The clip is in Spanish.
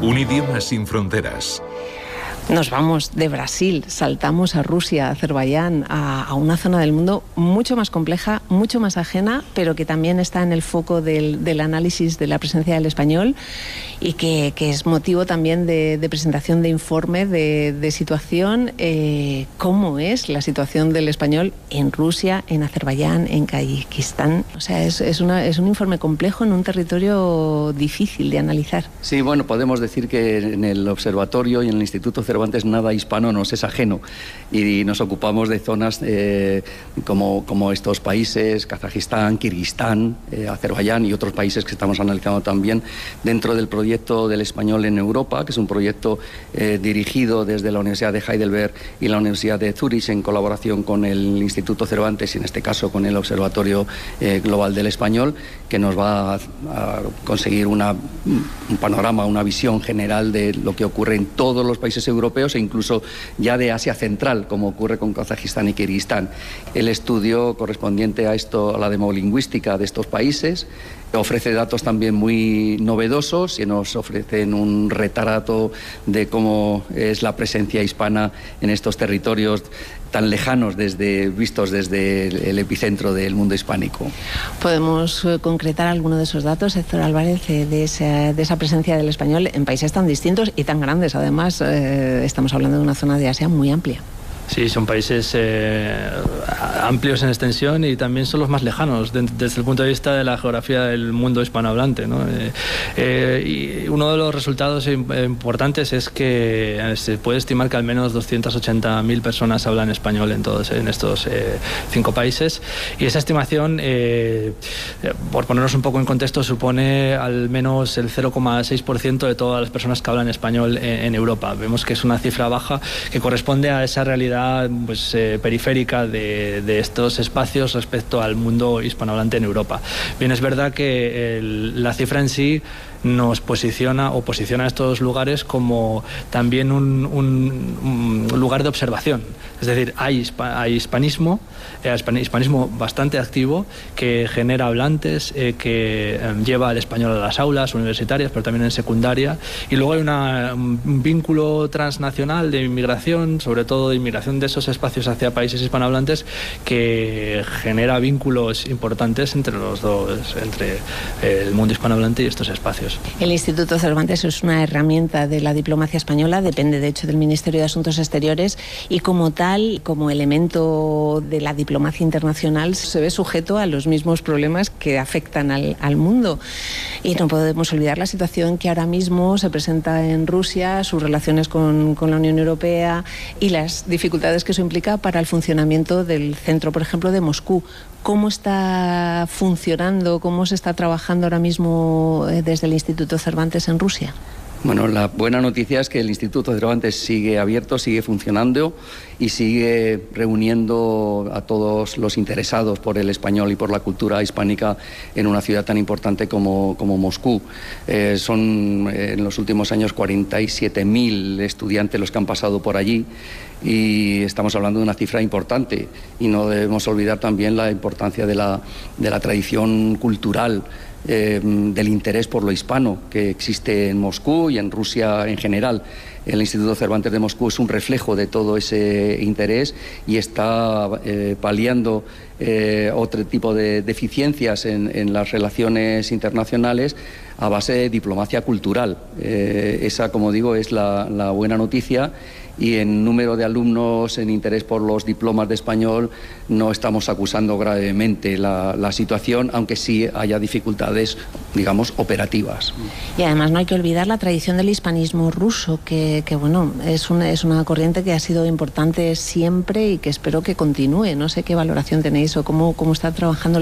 Un idioma sin fronteras. Nos vamos de Brasil, saltamos a Rusia, a Azerbaiyán, a una zona del mundo mucho más compleja, mucho más ajena, pero que también está en el foco del análisis de la presencia del español y que es motivo también de presentación de informe, de situación. ¿Cómo es la situación del español en Rusia, en Azerbaiyán, en Kazajistán? O sea, es un informe complejo en un territorio difícil de analizar. Sí, bueno, podemos decir que en el observatorio y en el Instituto Cervantes nada hispano nos es ajeno y nos ocupamos de zonas como estos países, Kazajistán, Kirguistán, Azerbaiyán y otros países que estamos analizando también dentro del proyecto del español en Europa, que es un proyecto dirigido desde la Universidad de Heidelberg y la Universidad de Zúrich en colaboración con el Instituto Cervantes y en este caso con el Observatorio Global del Español, que nos va a conseguir un panorama, una visión general de lo que ocurre en todos los países europeos e incluso ya de Asia Central, como ocurre con Kazajistán y Kirguistán. El estudio correspondiente a esto, a la demolingüística de estos países, ofrece datos también muy novedosos y nos ofrecen un retrato de cómo es la presencia hispana en estos territorios tan lejanos vistos desde el epicentro del mundo hispánico. ¿Podemos concretar alguno de esos datos, Héctor Álvarez, de esa presencia del español en países tan distintos y tan grandes? Además, estamos hablando de una zona de Asia muy amplia. Sí, son países amplios en extensión y también son los más lejanos desde el punto de vista de la geografía del mundo hispanohablante, ¿no? Y uno de los resultados importantes es que se puede estimar que al menos 280.000 personas hablan español en estos 5 países, y esa estimación, por ponernos un poco en contexto, supone al menos el 0,6% de todas las personas que hablan español en Europa. Vemos que es una cifra baja que corresponde a esa realidad periférica de estos espacios respecto al mundo hispanohablante en Europa. Bien, es verdad que la cifra en sí nos posiciona a estos lugares como también un lugar de observación. Es decir, hay hispanismo bastante activo que genera hablantes, que lleva el español a las aulas universitarias, pero también en secundaria. Y luego hay un vínculo transnacional de inmigración, sobre todo de inmigración de esos espacios hacia países hispanohablantes, que genera vínculos importantes entre los dos, entre el mundo hispanohablante y estos espacios. El Instituto Cervantes es una herramienta de la diplomacia española, depende de hecho del Ministerio de Asuntos Exteriores y como tal, como elemento de la diplomacia internacional, se ve sujeto a los mismos problemas que afectan al mundo. Y no podemos olvidar la situación que ahora mismo se presenta en Rusia, sus relaciones con la Unión Europea y las dificultades que eso implica para el funcionamiento del centro, por ejemplo, de Moscú. ¿Cómo está funcionando, cómo se está trabajando ahora mismo desde el Instituto Cervantes en Rusia? Bueno, la buena noticia es que el Instituto Cervantes sigue abierto, sigue funcionando y sigue reuniendo a todos los interesados por el español y por la cultura hispánica en una ciudad tan importante como Moscú. Son en los últimos años 47.000 estudiantes los que han pasado por allí y estamos hablando de una cifra importante, y no debemos olvidar también la importancia de la tradición cultural, del interés por lo hispano que existe en Moscú y en Rusia en general. El Instituto Cervantes de Moscú es un reflejo de todo ese interés y está paliando otro tipo de deficiencias en las relaciones internacionales a base de diplomacia cultural. Esa, como digo, es la buena noticia, y en número de alumnos en interés por los diplomas de español no estamos acusando gravemente la situación, aunque sí haya dificultades, digamos, operativas. Y además no hay que olvidar la tradición del hispanismo ruso, que bueno, es una corriente que ha sido importante siempre y que espero que continúe. No sé qué valoración tenéis o cómo está trabajando